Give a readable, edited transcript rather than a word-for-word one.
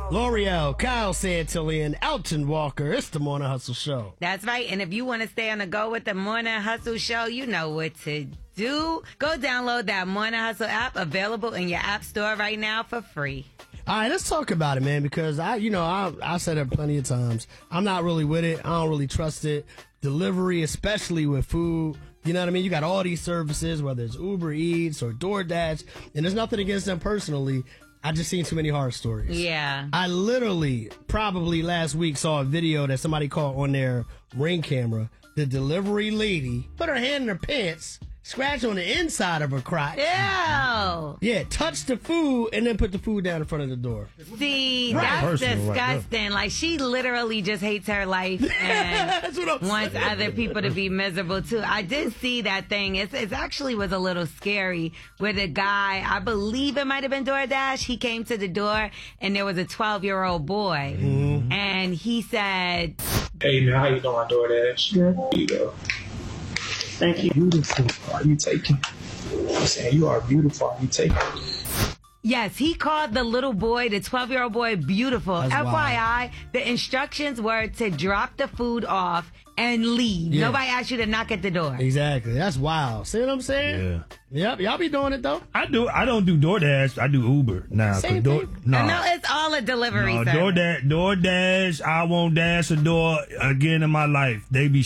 L'Oreal, Kyle Santillan, Elton Walker. It's the Morning Hustle Show. That's right. And if you want to stay on the go with the Morning Hustle Show, you know what to do. Go download that Morning Hustle app, available in your app store right now for free. All right, let's talk about it, man, because I said it plenty of times. I'm not really with it. I don't really trust it. Delivery, especially with food. You know what I mean? You got all these services, whether it's Uber Eats or DoorDash, and there's nothing against them personally. I just seen too many horror stories. Yeah. I literally, probably last week, saw a video that somebody caught on their Ring camera. The delivery lady put her hand in her pants, scratched on the inside of her crotch. Ew. Yeah, touched the food and then put the food down in front of the door. See, that's disgusting. Like, she literally just hates her life and wants other people to be miserable, too. I did see that thing. It actually was a little scary where the guy, I believe it might have been DoorDash, he came to the door and there was a 12-year-old boy. Mm-hmm. And he said, "Hey, man, how you doing, DoorDash? Good. Here you go. Thank you. Beautiful. Are you taking? I'm saying you are beautiful. Are you taking?" Yes, he called the little boy, the 12-year-old boy, beautiful. That's FYI, wild. the instructions were to drop the food off and leave. Yeah. Nobody asked you to knock at the door. Exactly. That's wild. See what I'm saying? Yeah. Yep. Y'all be doing it, though. I do. I don't do DoorDash. I do Uber now. Same thing. No, it's all a delivery service. DoorDash, I won't dash a door again in my life. They be